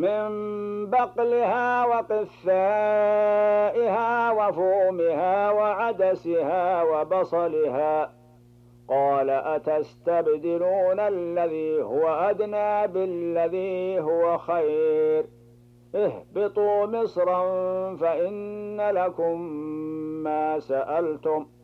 من بقلها وقثائها وفومها وعدسها وبصلها. قال أتستبدلون الذي هو أدنى بالذي هو خير؟ اهبطوا مصرا فإن لكم ما سألتم